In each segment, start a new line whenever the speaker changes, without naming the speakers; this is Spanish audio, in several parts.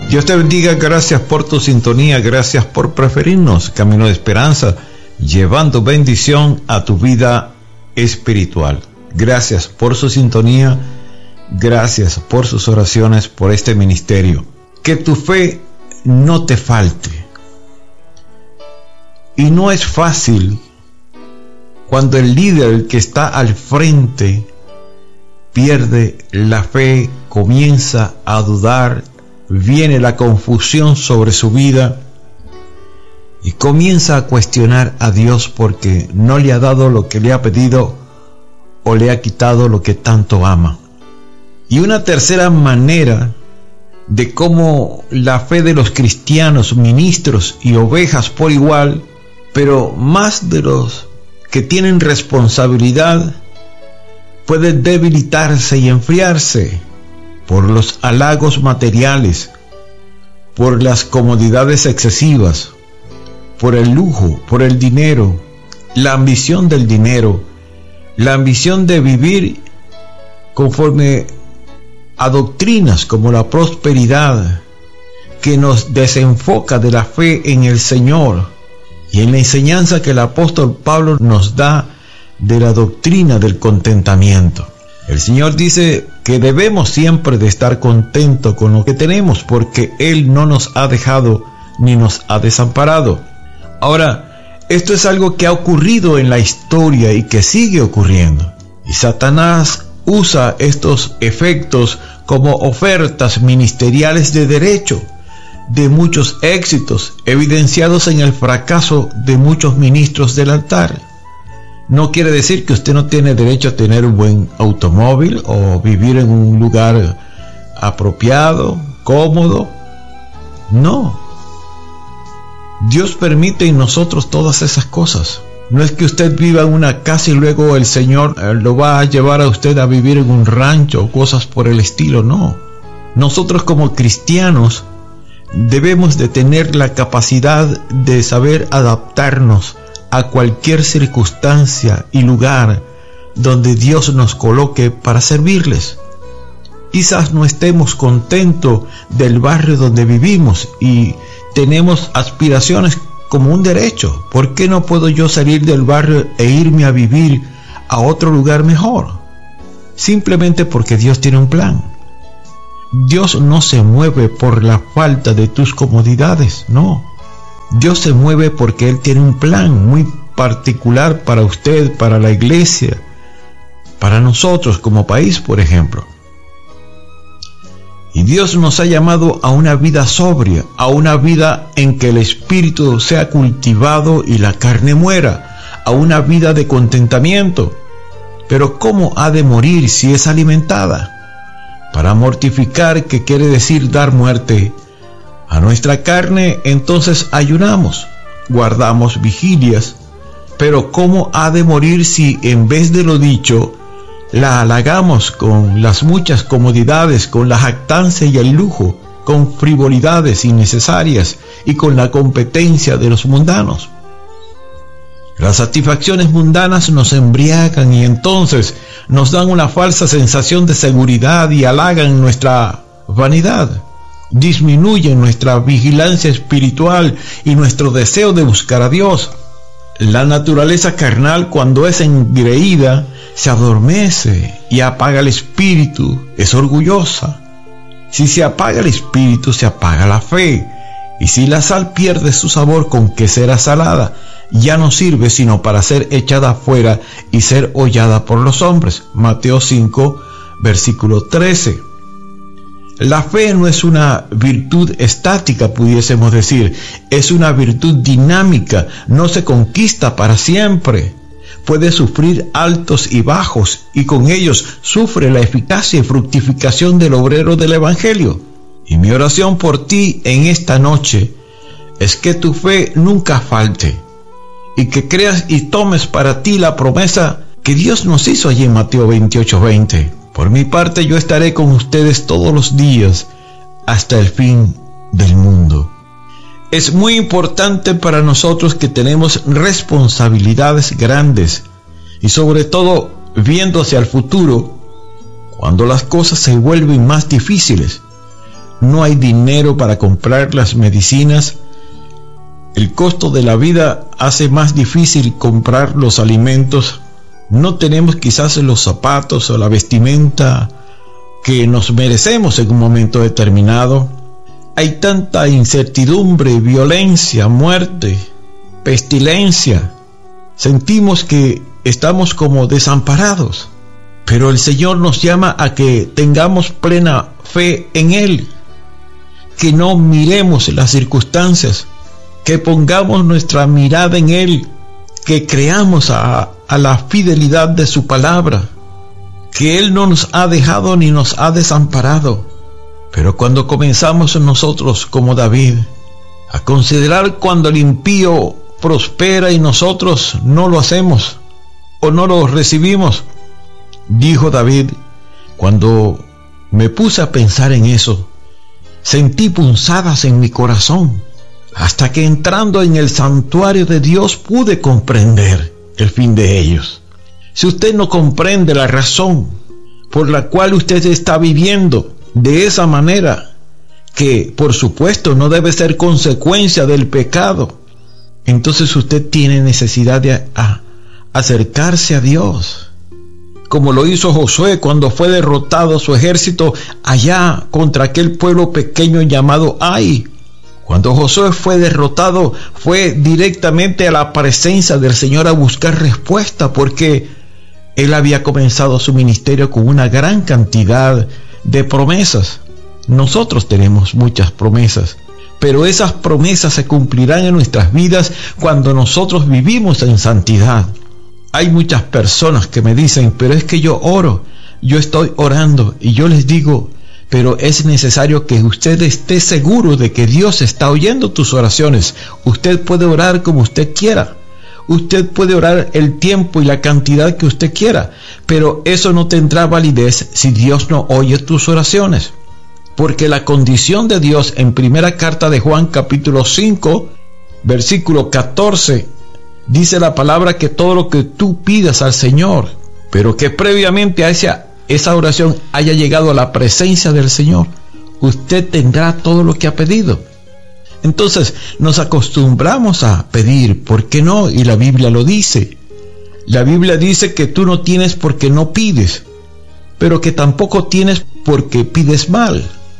Dios te bendiga, gracias por tu sintonía, gracias por preferirnos. Camino de Esperanza, llevando bendición a tu vida espiritual. Gracias por su sintonía, gracias por sus oraciones, por este ministerio. Que tu fe no te falte. Y no es fácil cuando el líder, el que está al frente, pierde la fe, comienza a dudar, viene la confusión sobre su vida y comienza a cuestionar a Dios porque no le ha dado lo que le ha pedido o le ha quitado lo que tanto ama. Y una tercera manera de cómo la fe de los cristianos, ministros y ovejas por igual, pero más de los que tienen responsabilidad, puede debilitarse y enfriarse por los halagos materiales, por las comodidades excesivas, por el lujo, por el dinero, la ambición del dinero, la ambición de vivir conforme a doctrinas como la prosperidad, que nos desenfoca de la fe en el Señor y en la enseñanza que el apóstol Pablo nos da de la doctrina del contentamiento. El Señor dice que debemos siempre de estar contentos con lo que tenemos, porque Él no nos ha dejado ni nos ha desamparado. Ahora, esto es algo que ha ocurrido en la historia y que sigue ocurriendo. Y Satanás usa estos efectos como ofertas ministeriales de derecho, de muchos éxitos, evidenciados en el fracaso de muchos ministros del altar. No quiere decir que usted no tiene derecho a tener un buen automóvil o vivir en un lugar apropiado, cómodo. No. Dios permite en nosotros todas esas cosas. No es que usted viva en una casa y luego el Señor lo va a llevar a usted a vivir en un rancho o cosas por el estilo, no. Nosotros como cristianos debemos de tener la capacidad de saber adaptarnos a cualquier circunstancia y lugar donde Dios nos coloque para servirles. Quizás no estemos contentos del barrio donde vivimos y tenemos aspiraciones como un derecho. ¿Por qué no puedo yo salir del barrio e irme a vivir a otro lugar mejor? Simplemente porque Dios tiene un plan. Dios no se mueve por la falta de tus comodidades, no. Dios se mueve porque Él tiene un plan muy particular para usted, para la iglesia, para nosotros como país, por ejemplo. Y Dios nos ha llamado a una vida sobria, a una vida en que el espíritu sea cultivado y la carne muera, a una vida de contentamiento. Pero ¿cómo ha de morir si es alimentada? Para mortificar, que quiere decir dar muerte a nuestra carne, entonces ayunamos, guardamos vigilias. Pero ¿cómo ha de morir si en vez de lo dicho la halagamos con las muchas comodidades, con la jactancia y el lujo, con frivolidades innecesarias y con la competencia de los mundanos? Las satisfacciones mundanas nos embriagan y entonces nos dan una falsa sensación de seguridad y halagan nuestra vanidad. Disminuyen nuestra vigilancia espiritual y nuestro deseo de buscar a Dios. La naturaleza carnal, cuando es engreída, se adormece y apaga el espíritu, es orgullosa. Si se apaga el espíritu, se apaga la fe. Y si la sal pierde su sabor, ¿con qué será salada? Ya no sirve sino para ser echada afuera y ser hollada por los hombres. Mateo 5, versículo 13. La fe no es una virtud estática, pudiésemos decir. Es una virtud dinámica, no se conquista para siempre. Puede sufrir altos y bajos, y con ellos sufre la eficacia y fructificación del obrero del Evangelio. Y mi oración por ti en esta noche es que tu fe nunca falte, y que creas y tomes para ti la promesa que Dios nos hizo allí en Mateo 28:20. Por mi parte, yo estaré con ustedes todos los días hasta el fin del mundo. Es muy importante para nosotros que tenemos responsabilidades grandes y sobre todo viendo hacia el futuro, cuando las cosas se vuelven más difíciles. no hay dinero para comprar las medicinas. El costo de la vida hace más difícil comprar los alimentos. No tenemos quizás los zapatos o la vestimenta que nos merecemos en un momento determinado. Hay tanta incertidumbre, violencia, muerte, pestilencia. Sentimos que estamos como desamparados. Pero el Señor nos llama a que tengamos plena fe en Él, que no miremos las circunstancias, que pongamos nuestra mirada en Él, que creamos a la fidelidad de su palabra, que Él no nos ha dejado ni nos ha desamparado. Pero cuando comenzamos nosotros, como David, a considerar cuando el impío prospera y nosotros no lo hacemos o no lo recibimos, dijo David, cuando me puse a pensar en eso, sentí punzadas en mi corazón, hasta que entrando en el santuario de Dios pude comprender el fin de ellos. Si usted no comprende la razón por la cual usted está viviendo de esa manera, que por supuesto no debe ser consecuencia del pecado, entonces usted tiene necesidad de acercarse a Dios, como lo hizo Josué cuando fue derrotado su ejército allá contra aquel pueblo pequeño llamado Ai. Cuando Josué fue derrotado, fue directamente a la presencia del Señor a buscar respuesta, porque él había comenzado su ministerio con una gran cantidad de promesas. Nosotros tenemos muchas promesas, pero esas promesas se cumplirán en nuestras vidas cuando nosotros vivimos en santidad. Hay muchas personas que me dicen, pero es que yo oro, yo estoy orando, y yo les digo, pero es necesario que usted esté seguro de que Dios está oyendo tus oraciones. Usted puede orar como usted quiera, usted puede orar el tiempo y la cantidad que usted quiera, pero eso no tendrá validez si Dios no oye tus oraciones, porque la condición de Dios en primera carta de Juan capítulo 5 versículo 14 dice la palabra que todo lo que tú pidas al Señor, pero que previamente a esa oración haya llegado a la presencia del Señor, usted tendrá todo lo que ha pedido. Entonces nos acostumbramos a pedir, ¿por qué no? Y la Biblia lo dice. La Biblia dice que tú no tienes porque no pides, pero que tampoco tienes porque pides mal.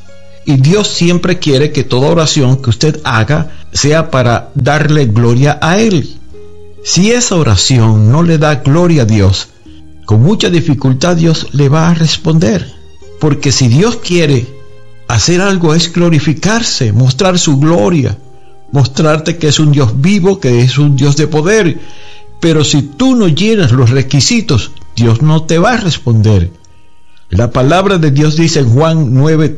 Y Dios siempre quiere que toda oración que usted haga sea para darle gloria a Él. Si esa oración no le da gloria a Dios, con mucha dificultad Dios le va a responder. Porque si Dios quiere hacer algo es glorificarse, mostrar su gloria, mostrarte que es un Dios vivo, que es un Dios de poder. Pero si tú no llenas los requisitos, Dios no te va a responder. La palabra de Dios dice en Juan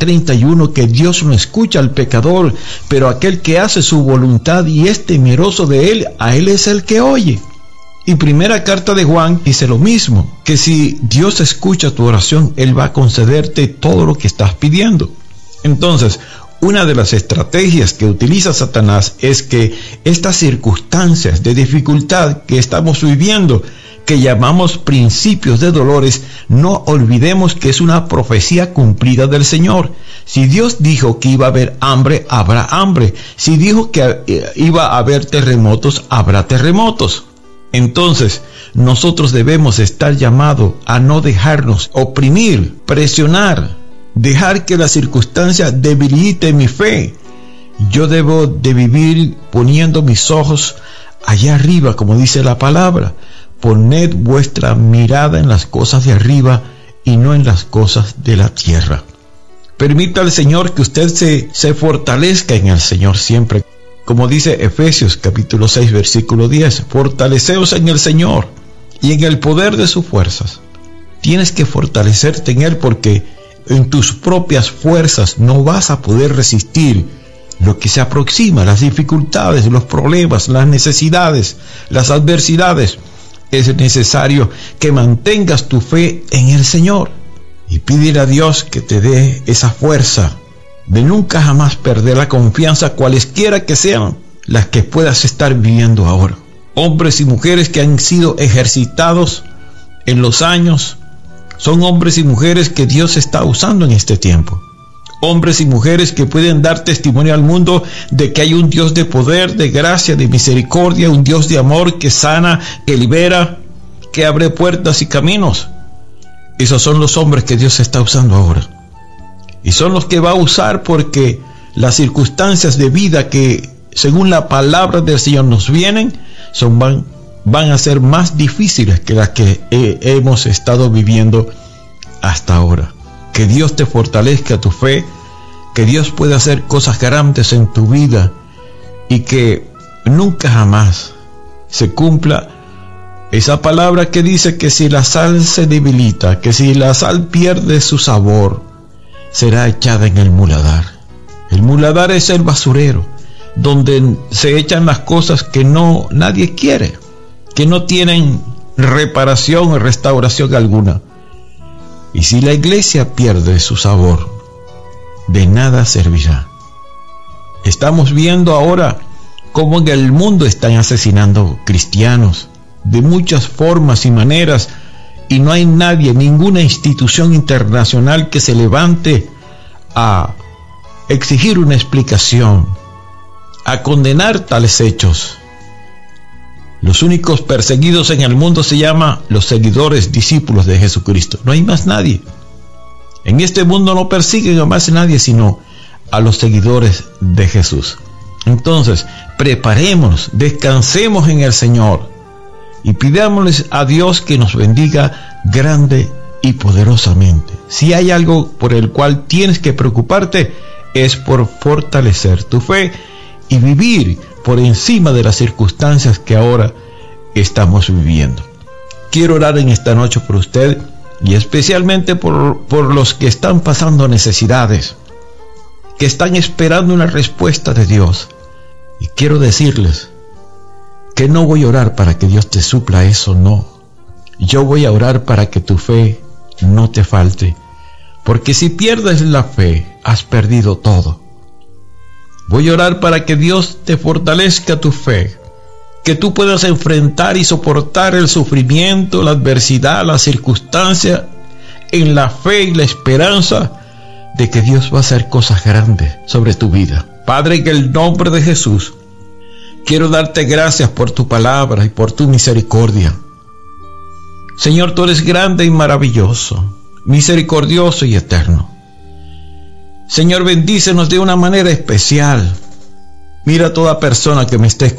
9:31 que Dios no escucha al pecador, pero aquel que hace su voluntad y es temeroso de Él, a Él es el que oye. Y primera carta de Juan dice lo mismo, que si Dios escucha tu oración, Él va a concederte todo lo que estás pidiendo. Entonces, una de las estrategias que utiliza Satanás es que estas circunstancias de dificultad que estamos viviendo, que llamamos principios de dolores, no olvidemos que es una profecía cumplida del Señor. Si Dios dijo que iba a haber hambre, habrá hambre. Si dijo que iba a haber terremotos, habrá terremotos. Entonces, nosotros debemos estar llamados a no dejarnos oprimir, presionar, dejar que la circunstancia debilite mi fe. Yo debo de vivir poniendo mis ojos allá arriba, como dice la palabra. Poned vuestra mirada en las cosas de arriba y no en las cosas de la tierra. Permita al Señor que usted se fortalezca en el Señor siempre. Como dice Efesios capítulo 6 versículo 10, fortaleceos en el Señor y en el poder de sus fuerzas. Tienes que fortalecerte en Él, porque en tus propias fuerzas no vas a poder resistir lo que se aproxima, las dificultades, los problemas, las necesidades, las adversidades. Es necesario que mantengas tu fe en el Señor y pídele a Dios que te dé esa fuerza de nunca jamás perder la confianza, cualesquiera que sean las que puedas estar viviendo ahora. Hombres y mujeres que han sido ejercitados en los años, son hombres y mujeres que Dios está usando en este tiempo. hombres y mujeres que pueden dar testimonio al mundo de que hay un Dios de poder, de gracia, de misericordia, un Dios de amor que sana, que libera, que abre puertas y caminos. Esos son los hombres que Dios está usando ahora. Y son los que va a usar porque las circunstancias de vida que, según la palabra del Señor, nos vienen, van a ser más difíciles que las que hemos estado viviendo hasta ahora. Que Dios te fortalezca tu fe, que Dios pueda hacer cosas grandes en tu vida y que nunca jamás se cumpla esa palabra que dice que si la sal se debilita, que si la sal pierde su sabor, será echada en el muladar. El muladar es el basurero, donde se echan las cosas que nadie quiere, que no tienen reparación o restauración alguna. Y si la iglesia pierde su sabor, de nada servirá. Estamos viendo ahora cómo en el mundo están asesinando cristianos de muchas formas y maneras, y no hay nadie, ninguna institución internacional que se levante a exigir una explicación, a condenar tales hechos. Los únicos perseguidos en el mundo se llaman los seguidores, discípulos de Jesucristo. No hay más nadie. En este mundo no persiguen a más nadie sino a los seguidores de Jesús. Entonces, preparémonos, descansemos en el Señor y pidámosles a Dios que nos bendiga grande y poderosamente. Si hay algo por el cual tienes que preocuparte, es por fortalecer tu fe y vivir por encima de las circunstancias que ahora estamos viviendo. Quiero orar en esta noche por usted y especialmente por los que están pasando necesidades, que están esperando una respuesta de Dios. Y quiero decirles que no voy a orar para que Dios te supla eso, no. Yo voy a orar para que tu fe no te falte, porque si pierdes la fe, has perdido todo. Voy a orar para que Dios te fortalezca tu fe, que tú puedas enfrentar y soportar el sufrimiento, la adversidad, la circunstancia, en la fe y la esperanza de que Dios va a hacer cosas grandes sobre tu vida. Padre, en el nombre de Jesús, quiero darte gracias por tu palabra y por tu misericordia. Señor, tú eres grande y maravilloso, misericordioso y eterno. Señor, bendícenos de una manera especial. Mira a toda persona que me esté escuchando